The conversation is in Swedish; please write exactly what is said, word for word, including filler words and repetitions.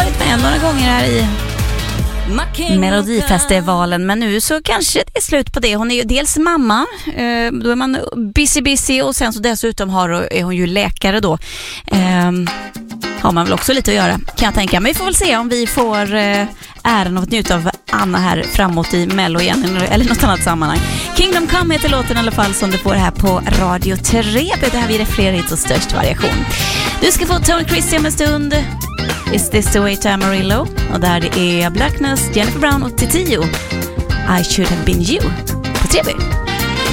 varit med några gånger här i Melodifestivalen, men nu så kanske det är slut på det. Hon är ju dels mamma, eh, då är man busy busy, och sen så dessutom har, är hon ju läkare då. Eh, har man väl också lite att göra, kan jag tänka. Men vi får väl se om vi får eh, äran att njuta av Anna här framåt i Mello igen, eller något annat sammanhang. Kingdom Come heter låten i alla fall, som du får här på Radio tre. Det här blir det fler hits och störst variation. Du ska få Tony Christian med stund. Is This The Way to Amarillo? Och där det är Blackness, Jennifer Brown och Titiyo. I Should Have Been You på T V.